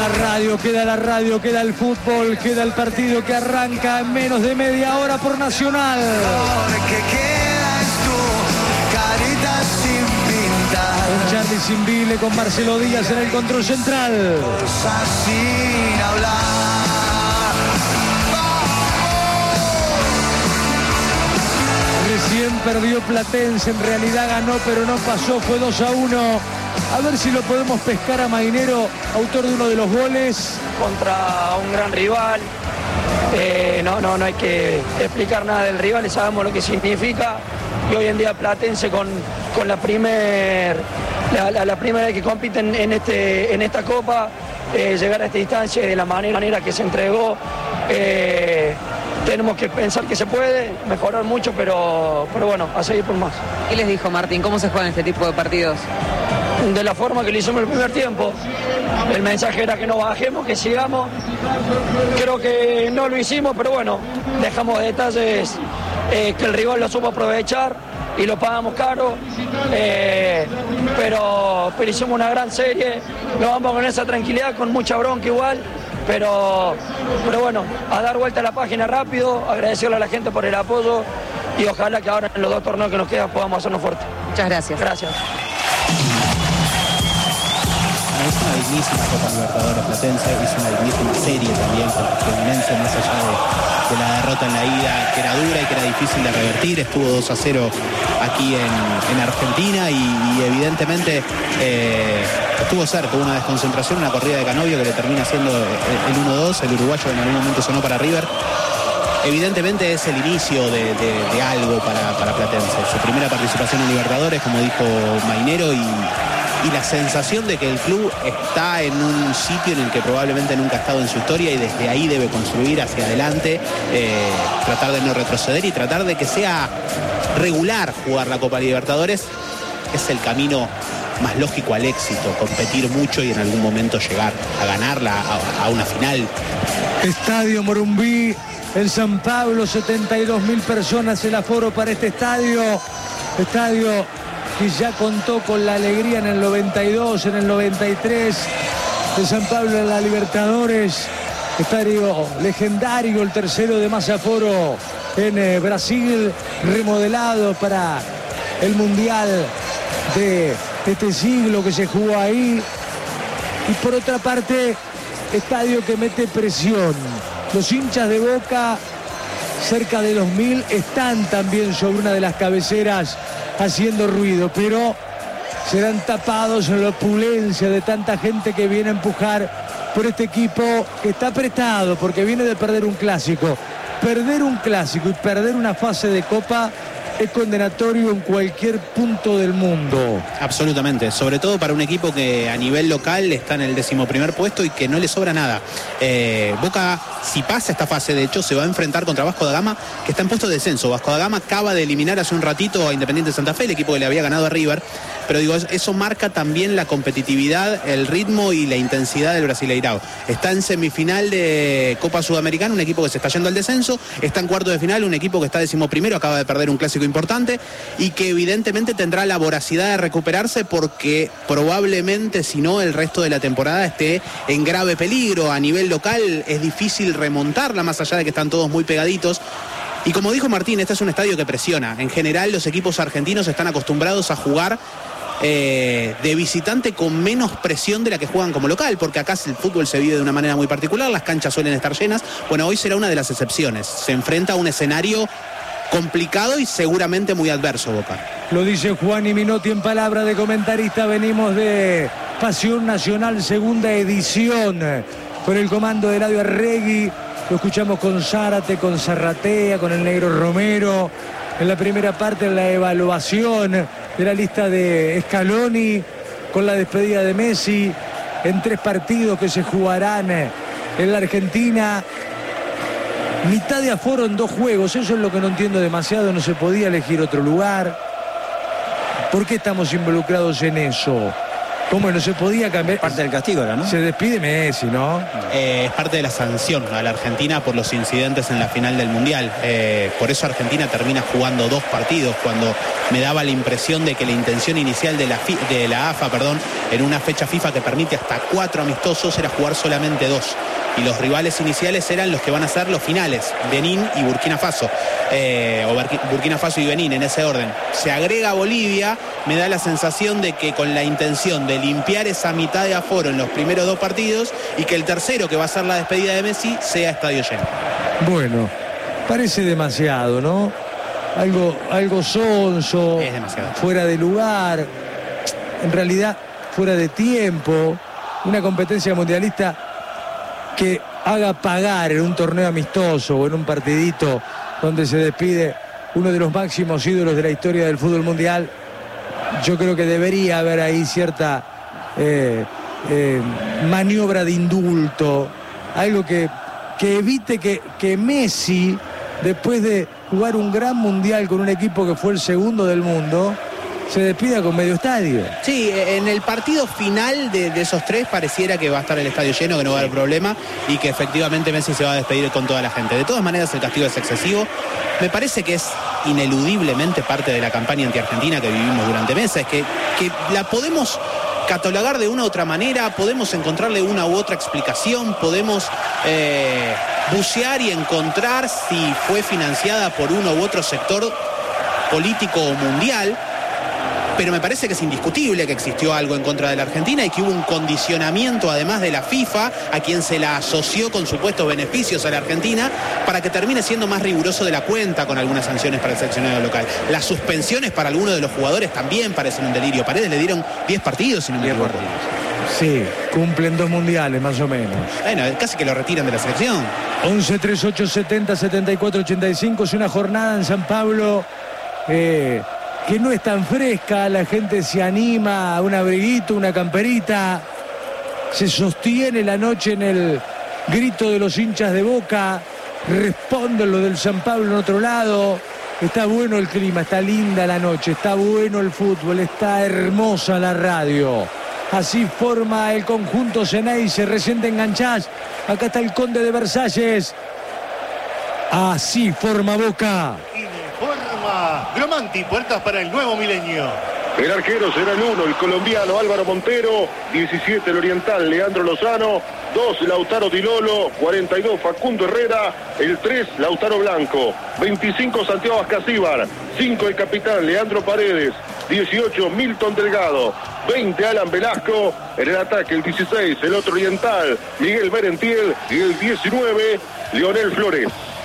Queda la radio, queda el fútbol, queda el partido que arranca en menos de media hora por Nacional. Porque quedas tú, carita sin pintar. Con Charly Simbile, con Marcelo Díaz en el control central. Cosas sin hablar. Recién perdió Platense, en realidad ganó, pero no pasó, fue 2-1. A ver si lo podemos pescar a Mainero, autor de uno de los goles. Contra un gran rival, no hay que explicar nada del rival, sabemos lo que significa. Y hoy en día Platense con la primera vez que compiten en esta Copa, llegar a esta instancia de la manera que se entregó, tenemos que pensar que se puede mejorar mucho, pero bueno, a seguir por más. ¿Qué les dijo Martín? ¿Cómo se juegan este tipo de partidos? De la forma que lo hicimos el primer tiempo. El mensaje era que no bajemos, que sigamos. Creo que no lo hicimos, pero bueno, dejamos detalles que el rival lo supo aprovechar y lo pagamos caro. Pero hicimos una gran serie. Nos vamos con esa tranquilidad, con mucha bronca igual. Pero bueno, a dar vuelta a la página rápido, agradecerle a la gente por el apoyo y ojalá que ahora en los 2 torneos que nos quedan podamos hacernos fuertes. Muchas gracias. Gracias. Es una dignísima Copa Libertadores Platense, es una dignísima serie también con el Fluminense, más allá de la derrota en la ida, que era dura y que era difícil de revertir. Estuvo 2-0 aquí en Argentina y evidentemente estuvo cerca, una desconcentración, una corrida de Canovio que le termina siendo el 1-2, el uruguayo en algún momento sonó para River. Evidentemente es el inicio de algo para Platense, su primera participación en Libertadores, como dijo Mainero, y la sensación de que el club está en un sitio en el que probablemente nunca ha estado en su historia y desde ahí debe construir hacia adelante, tratar de no retroceder y tratar de que sea regular jugar la Copa Libertadores. Es el camino más lógico al éxito, competir mucho y en algún momento llegar a ganarla, a una final. Estadio Morumbí en San Pablo, 72.000 personas el aforo para este estadio que ya contó con la alegría en el 92, en el 93 de San Pablo en la Libertadores. Estadio legendario, el tercero de más aforo en Brasil, remodelado para el Mundial de este siglo que se jugó ahí. Y por otra parte, estadio que mete presión. Los hinchas de Boca, cerca de los 1000, están también sobre una de las cabeceras haciendo ruido, pero serán tapados en la opulencia de tanta gente que viene a empujar por este equipo que está apretado porque viene de perder un clásico. Perder un clásico y perder una fase de Copa es condenatorio en cualquier punto del mundo. Absolutamente, sobre todo para un equipo que a nivel local está en el 11º puesto y que no le sobra nada. Boca, si pasa esta fase, de hecho, se va a enfrentar contra Vasco da Gama, que está en puesto de descenso. Vasco da Gama acaba de eliminar hace un ratito a Independiente Santa Fe, el equipo que le había ganado a River. Pero digo, eso marca también la competitividad, el ritmo y la intensidad del Brasileirao. Está en semifinal de Copa Sudamericana, un equipo que se está yendo al descenso. Está en cuarto de final, un equipo que está 11º, acaba de perder un clásico importante y que evidentemente tendrá la voracidad de recuperarse porque probablemente, si no, el resto de la temporada esté en grave peligro. A nivel local es difícil remontarla, más allá de que están todos muy pegaditos. Y como dijo Martín, este es un estadio que presiona. En general, los equipos argentinos están acostumbrados a jugar de visitante con menos presión de la que juegan como local, porque acá el fútbol se vive de una manera muy particular, las canchas suelen estar llenas. Bueno, hoy será una de las excepciones. Se enfrenta a un escenario complicado y seguramente muy adverso, Boca. Lo dice Juan y Minotti en palabra de comentarista. Venimos de Pasión Nacional, segunda edición, con el comando de Eladio Arregui. Lo escuchamos con Zárate, con Zarratea, con el Negro Romero. En la primera parte, en la evaluación de la lista de Scaloni, con la despedida de Messi, en 3 partidos que se jugarán en la Argentina. Mitad de aforo en 2 juegos, eso es lo que no entiendo demasiado, no se podía elegir otro lugar. ¿Por qué estamos involucrados en eso? ¿Cómo no se podía cambiar? Parte del castigo ahora, ¿no? Se despide Messi, ¿no? Es parte de la sanción a la Argentina por los incidentes en la final del Mundial. Por eso Argentina termina jugando 2 partidos, cuando me daba la impresión de que la intención inicial de la AFA, en una fecha FIFA que permite hasta 4 amistosos, era jugar solamente 2. Y los rivales iniciales eran los que van a ser los finales, Benín y Burkina Faso. Burkina Faso y Benín, en ese orden. Se agrega Bolivia, me da la sensación de que con la intención de limpiar esa mitad de aforo en los primeros 2 partidos, y que el tercero, que va a ser la despedida de Messi, sea estadio lleno. Bueno, parece demasiado, ¿no? Algo sonso, Es demasiado. fuera de lugar, en realidad fuera de tiempo. Una competencia mundialista que haga pagar en un torneo amistoso o en un partidito donde se despide uno de los máximos ídolos de la historia del fútbol mundial. Yo creo que debería haber ahí cierta maniobra de indulto, algo que evite que Messi, después de jugar un gran mundial con un equipo que fue el segundo del mundo, se despida con medio estadio. Sí, en el partido final de esos 3 pareciera que va a estar el estadio lleno, que no va a haber problema, y que efectivamente Messi se va a despedir con toda la gente. De todas maneras, el castigo es excesivo. Me parece que es ineludiblemente parte de la campaña anti-argentina que vivimos durante meses, que la podemos catalogar de una u otra manera, podemos encontrarle una u otra explicación, podemos bucear y encontrar si fue financiada por uno u otro sector político o mundial. Pero me parece que es indiscutible que existió algo en contra de la Argentina y que hubo un condicionamiento, además de la FIFA, a quien se la asoció con supuestos beneficios a la Argentina, para que termine siendo más riguroso de la cuenta con algunas sanciones para el seleccionado local. Las suspensiones para algunos de los jugadores también parecen un delirio. Paredes le dieron 10 partidos, si no me equivoco. Sí, cumplen 2 mundiales más o menos. Bueno, casi que lo retiran de la selección. 11, 38, 70, 74, 85. Es una jornada en San Pablo que no es tan fresca. La gente se anima a un abriguito, una camperita. Se sostiene la noche en el grito de los hinchas de Boca. Responden lo del San Pablo en otro lado. Está bueno el clima, está linda la noche, está bueno el fútbol, está hermosa la radio. Así forma el conjunto Ceneice. Recién te enganchás. Acá está el Conde de Versalles. Así forma Boca. Informa Gromanti, puertas para el nuevo milenio. El arquero será el 1, el colombiano Álvaro Montero. 17, el oriental Leandro Lozano. 2, Lautaro Di Lolo. 42, Facundo Herrera. El 3, Lautaro Blanco. 25, Santiago Ascasíbar. 5, el capitán Leandro Paredes. 18, Milton Delgado. 20, Alan Velasco. En el ataque, el 16, el otro oriental Miguel Merentiel. Y el 19, Leonel Flores.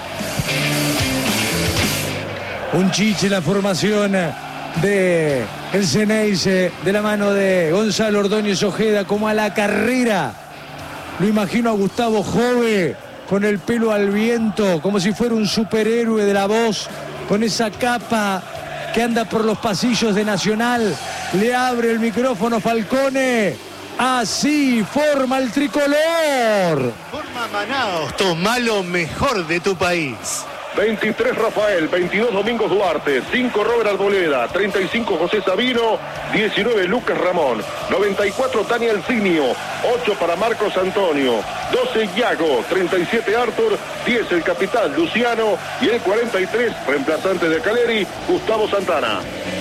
Un chiche la formación de el Ceneice, de la mano de Gonzalo Ordóñez Ojeda, como a la carrera. Lo imagino a Gustavo Jove con el pelo al viento, como si fuera un superhéroe de la voz, con esa capa que anda por los pasillos de Nacional. Le abre el micrófono Falcone. Así forma el tricolor. Forma Manaos, toma lo mejor de tu país. 23, Rafael. 22, Domingos Duarte. 5, Robert Arboleda. 35, José Sabino. 19, Lucas Ramón. 94, Tania Alcinio. 8 para Marcos Antonio. 12, Iago. 37, Arthur. 10, el capitán Luciano. Y el 43, reemplazante de Caleri, Gustavo Santana.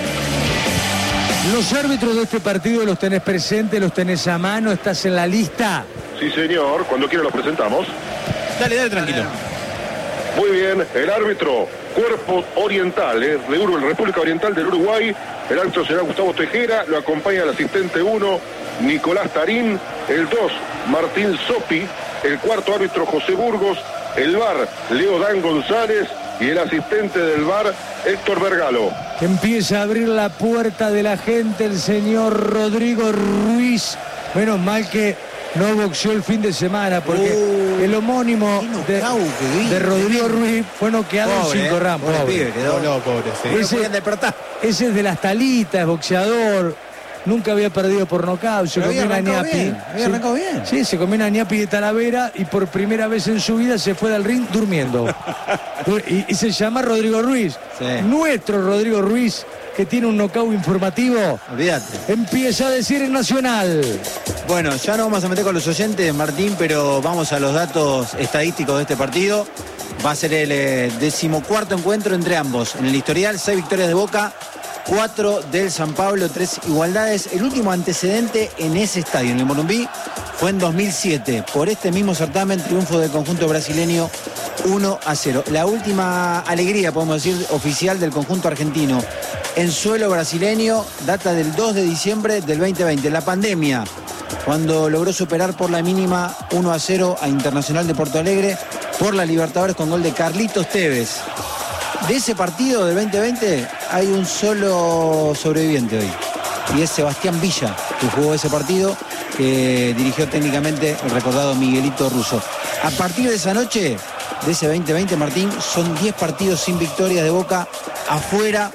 Los árbitros de este partido los tenés presentes, los tenés a mano, estás en la lista. Sí, señor. Cuando quiera los presentamos. Dale, tranquilo. Muy bien, el árbitro, Cuerpo Oriental, de República Oriental del Uruguay. El árbitro será Gustavo Tejera, lo acompaña el asistente 1, Nicolás Tarín. El 2, Martín Sopi. El cuarto árbitro, José Burgos. El VAR, Leo Dan González. Y el asistente del VAR, Héctor Vergalo. Empieza a abrir la puerta de la gente el señor Rodrigo Ruiz. Menos mal que no boxeó el fin de semana, porque el homónimo de Rodrigo Ruiz fue noqueado en 5 rounds. Pobre, sí. Ese es de las talitas, boxeador. nunca había perdido por nocaut, se comió una ñapi. Había arrancado bien. Sí, se comió una ñapi de Talavera y por primera vez en su vida se fue del ring durmiendo. y se llama Rodrigo Ruiz. Sí. Nuestro Rodrigo Ruiz, que tiene un nocaut informativo. Olvídate. Empieza a decir en Nacional. Bueno, ya no vamos a meter con los oyentes, Martín, pero vamos a los datos estadísticos de este partido. Va a ser el 14º encuentro entre ambos. En el historial, 6 victorias de Boca, 4 del San Pablo, 3 igualdades. El último antecedente en ese estadio, en el Morumbi, fue en 2007. Por este mismo certamen, triunfo del conjunto brasileño 1-0. La última alegría, podemos decir, oficial del conjunto argentino en suelo brasileño data del 2 de diciembre del 2020. La pandemia, cuando logró superar por la mínima 1-0 a Internacional de Porto Alegre por la Libertadores con gol de Carlitos Tevez. De ese partido del 2020 hay un solo sobreviviente hoy, y es Sebastián Villa, que jugó ese partido, que dirigió técnicamente el recordado Miguelito Russo. A partir de esa noche, de ese 2020, Martín, son 10 partidos sin victorias de Boca afuera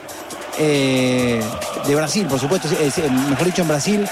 de Brasil, por supuesto, mejor dicho en Brasil,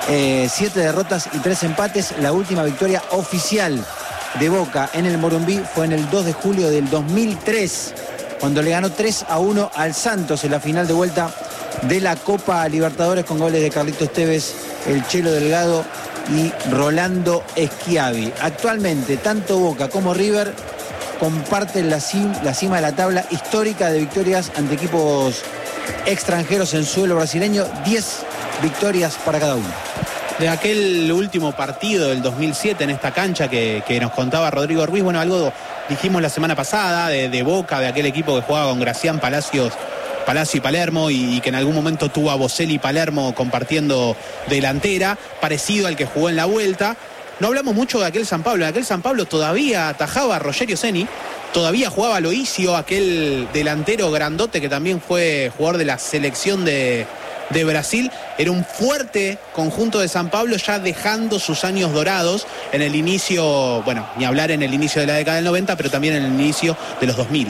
7 derrotas y 3 empates. La última victoria oficial de Boca en el Morumbi fue en el 2 de julio del 2003, cuando le ganó 3-1 al Santos en la final de vuelta de la Copa Libertadores con goles de Carlitos Tevez, el Chelo Delgado y Rolando Schiavi. Actualmente, tanto Boca como River comparten la cima de la tabla histórica de victorias ante equipos extranjeros en suelo brasileño, 10 victorias para cada uno. De aquel último partido del 2007 en esta cancha que nos contaba Rodrigo Ruiz, bueno, algo dijimos la semana pasada de Boca, de aquel equipo que jugaba con Gracián, Palacio y Palermo, y que en algún momento tuvo a Boselli y Palermo compartiendo delantera, parecido al que jugó en la vuelta. No hablamos mucho de aquel San Pablo. En aquel San Pablo todavía atajaba a Rogerio Ceni, todavía jugaba Loisio, aquel delantero grandote que también fue jugador de la selección de Brasil. Era un fuerte conjunto de San Pablo, ya dejando sus años dorados en el inicio, bueno, ni hablar en el inicio de la década del 90, pero también en el inicio de los 2000.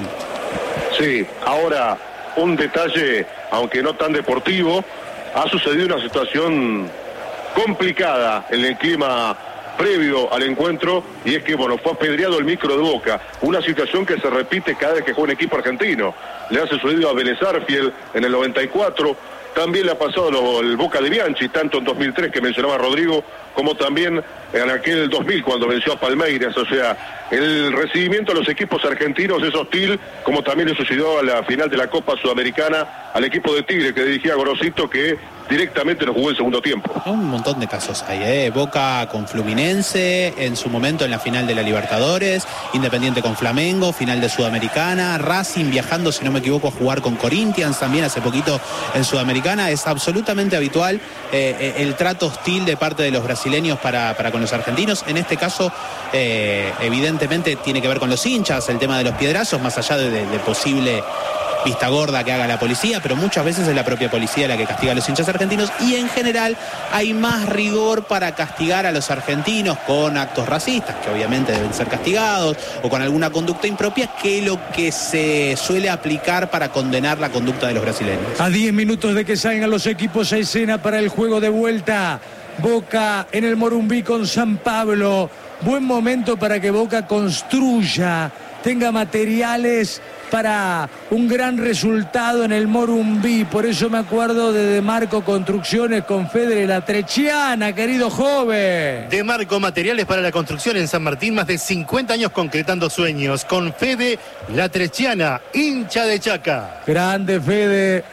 Sí, ahora un detalle, aunque no tan deportivo, ha sucedido una situación complicada en el clima previo al encuentro, y es que, bueno, fue apedreado el micro de Boca, una situación que se repite cada vez que juega un equipo argentino. Le ha sucedido a Vélez Arfiel en el 94, también le ha pasado el Boca de Bianchi, tanto en 2003 que mencionaba Rodrigo, como también en aquel 2000 cuando venció a Palmeiras. O sea, el recibimiento a los equipos argentinos es hostil, como también le sucedió a la final de la Copa Sudamericana al equipo de Tigre, que dirigía Gorosito, que directamente no jugó el segundo tiempo. Un montón de casos hay, Boca con Fluminense, en su momento en la final de la Libertadores, Independiente con Flamengo, final de Sudamericana, Racing viajando, si no me equivoco, a jugar con Corinthians también hace poquito en Sudamericana. Es absolutamente habitual el trato hostil de parte de los brasileños para con los argentinos. En este caso, evidentemente tiene que ver con los hinchas, el tema de los piedrazos, más allá de posible vista gorda que haga la policía, pero muchas veces es la propia policía la que castiga a los hinchas argentinos, y en general hay más rigor para castigar a los argentinos con actos racistas, que obviamente deben ser castigados, o con alguna conducta impropia, que lo que se suele aplicar para condenar la conducta de los brasileños. A 10 minutos de que salgan los equipos a escena para el juego de vuelta, Boca en el Morumbi con San Pablo. Buen momento para que Boca construya, tenga materiales para un gran resultado en el Morumbi. Por eso me acuerdo de Marco Construcciones con Fede La Trechiana, querido joven. De Marco Materiales para la Construcción en San Martín, más de 50 años concretando sueños. Con Fede La Trechiana, hincha de Chaca. Grande Fede.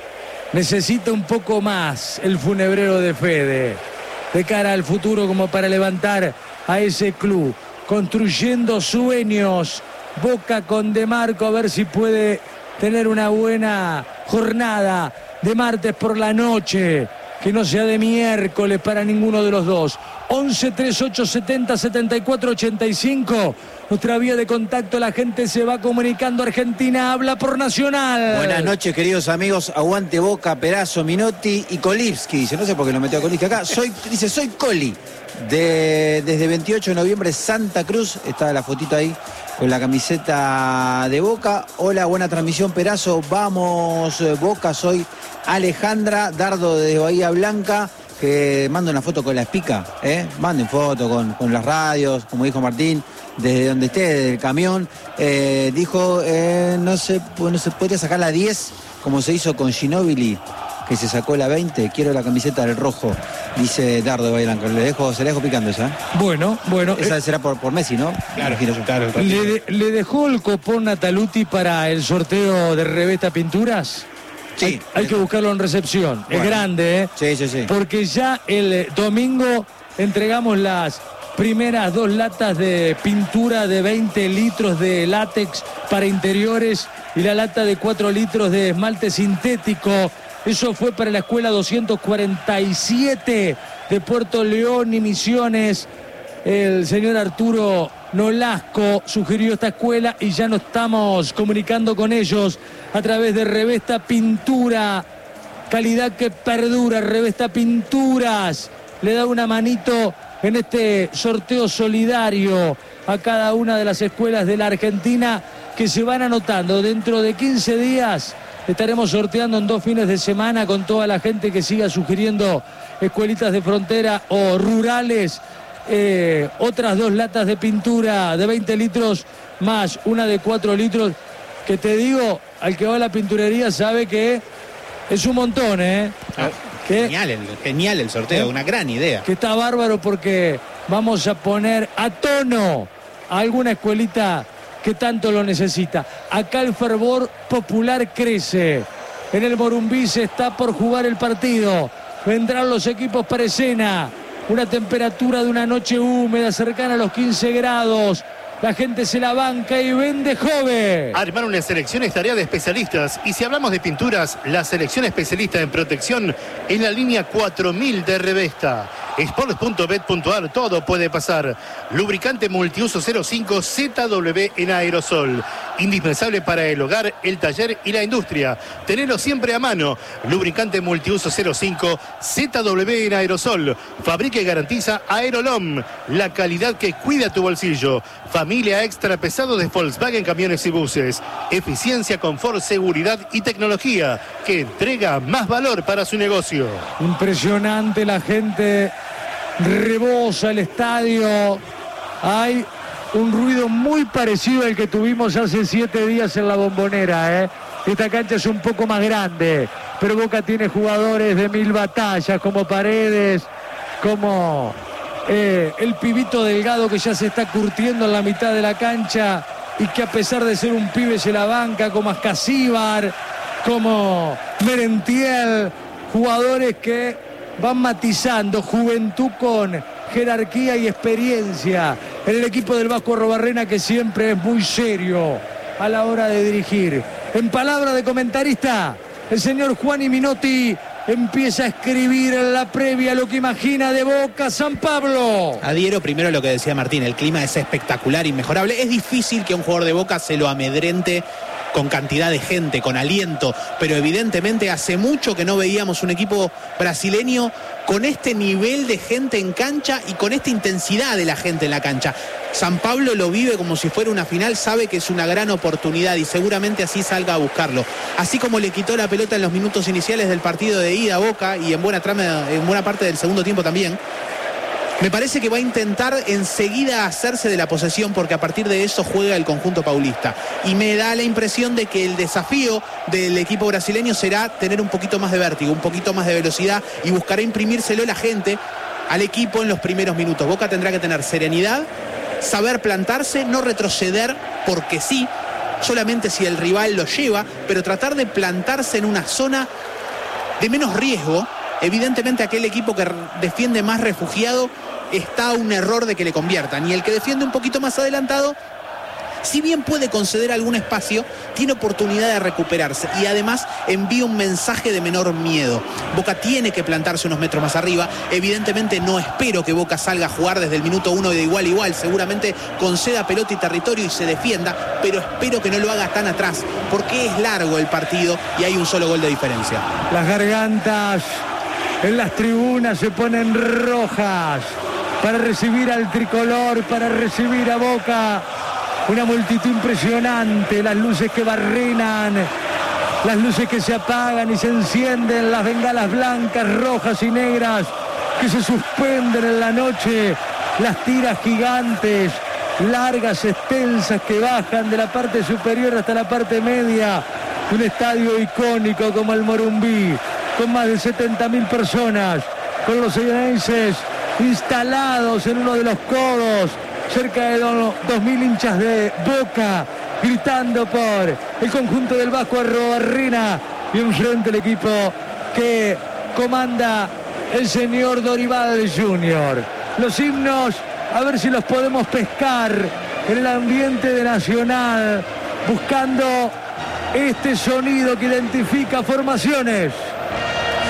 Necesita un poco más el funebrero de Fede, de cara al futuro, como para levantar a ese club. Construyendo sueños. Boca con De Marco, a ver si puede tener una buena jornada de martes por la noche, que no sea de miércoles para ninguno de los dos. 11 38 70 74 85, nuestra vía de contacto. La gente se va comunicando. Argentina habla por Nacional. Buenas noches, queridos amigos. Aguante Boca, Perazo, Minotti y Kolipski. Dice, no sé por qué lo metió a Kolipski acá. Soy Coli. Desde 28 de noviembre, Santa Cruz, está la fotito ahí con la camiseta de Boca. Hola, buena transmisión, Perazo. Vamos, Boca, soy Alejandra Dardo desde Bahía Blanca, que manda una foto con la espica, manden foto con las radios, como dijo Martín, desde donde esté, desde el camión. Dijo, no se podría sacar la 10, como se hizo con Ginóbili, que se sacó la 20, quiero la camiseta del rojo, dice Dardo de Bahía Blanca. Se la dejo picando esa. Bueno. Esa será por Messi, ¿no? Claro. ¿Le dejó el copón Nataluti para el sorteo de Revesta Pinturas? Sí. Hay que buscarlo en recepción. Bueno. Es grande, ¿eh? Sí. Porque ya el domingo entregamos las primeras 2 latas de pintura de 20 litros de látex para interiores y la lata de 4 litros de esmalte sintético. Eso fue para la escuela 247 de Puerto León y Misiones. El señor Arturo Nolasco sugirió esta escuela y ya nos estamos comunicando con ellos a través de Revesta Pintura. Calidad que perdura. Revesta Pinturas le da una manito en este sorteo solidario a cada una de las escuelas de la Argentina que se van anotando. Dentro de 15 días estaremos sorteando en 2 fines de semana con toda la gente que siga sugiriendo escuelitas de frontera o rurales. Otras 2 latas de pintura de 20 litros más una de 4 litros, que te digo, al que va a la pinturería sabe que es un montón, Genial el sorteo, una gran idea. Que está bárbaro porque vamos a poner a tono a alguna escuelita que tanto lo necesita. Acá el fervor popular crece. En el Morumbí se está por jugar el partido. Vendrán los equipos para escena. Una temperatura de una noche húmeda cercana a los 15 grados. La gente se la banca y vende joven. Armar una selección es tarea de especialistas. Y si hablamos de pinturas, la selección especialista en protección es la línea 4000 de Revesta. Sports.bet.ar, todo puede pasar. Lubricante multiuso 05 ZW en aerosol. Indispensable para el hogar, el taller y la industria. Tenelo siempre a mano. Lubricante multiuso 05 ZW en aerosol. Fabrica y garantiza Aerolom. La calidad que cuida tu bolsillo. Familia extra pesado de Volkswagen Camiones y Buses. Eficiencia, confort, seguridad y tecnología que entrega más valor para su negocio. Impresionante, la gente rebosa el estadio. Hay un ruido muy parecido al que tuvimos hace 7 días en la Bombonera, Esta cancha es un poco más grande, pero Boca tiene jugadores de 1000 batallas, como Paredes, como el pibito Delgado, que ya se está curtiendo en la mitad de la cancha y que a pesar de ser un pibe se la banca, como Ascasíbar, como Merentiel, jugadores que van matizando juventud con jerarquía y experiencia en el equipo del Vasco Arrobarrena, que siempre es muy serio a la hora de dirigir. En palabra de comentarista, el señor Juani Minotti empieza a escribir en la previa lo que imagina de Boca San Pablo. Adhiero primero a lo que decía Martín, el clima es espectacular, inmejorable. Es difícil que un jugador de Boca se lo amedrente con cantidad de gente, con aliento, pero evidentemente hace mucho que no veíamos un equipo brasileño con este nivel de gente en cancha y con esta intensidad de la gente en la cancha. San Pablo lo vive como si fuera una final, sabe que es una gran oportunidad y seguramente así salga a buscarlo. Así como le quitó la pelota en los minutos iniciales del partido de ida a Boca y en buena parte del segundo tiempo también, me parece que va a intentar enseguida hacerse de la posesión, porque a partir de eso juega el conjunto paulista. Y me da la impresión de que el desafío del equipo brasileño será tener un poquito más de vértigo, un poquito más de velocidad, y buscará imprimírselo la gente al equipo en los primeros minutos. Boca tendrá que tener serenidad, saber plantarse, no retroceder porque sí, solamente si el rival lo lleva, pero tratar de plantarse en una zona de menos riesgo. Evidentemente aquel equipo que defiende más refugiado está a un error de que le conviertan, y el que defiende un poquito más adelantado, si bien puede conceder algún espacio, tiene oportunidad de recuperarse y además envía un mensaje de menor miedo. Boca tiene que plantarse unos metros más arriba. Evidentemente no espero que Boca salga a jugar desde el minuto 1 de igual a igual, seguramente conceda pelota y territorio y se defienda, pero espero que no lo haga tan atrás, porque es largo el partido y hay un solo gol de diferencia. Las gargantas en las tribunas se ponen rojas. para recibir al tricolor, para recibir a Boca. Una multitud impresionante, las luces que barrinan, las luces que se apagan y se encienden, las bengalas blancas, rojas y negras que se suspenden en la noche, las tiras gigantes, largas, extensas, que bajan de la parte superior hasta la parte media. Un estadio icónico como el Morumbí, con más de 70.000 personas, con los ceneicenses instalados en uno de los codos, cerca de 2.000 hinchas de Boca, gritando por el conjunto del Vasco Arrobarrena, y enfrente el equipo que comanda el señor Dorival Junior. Los himnos, a ver si los podemos pescar en el ambiente de Nacional, buscando este sonido que identifica formaciones.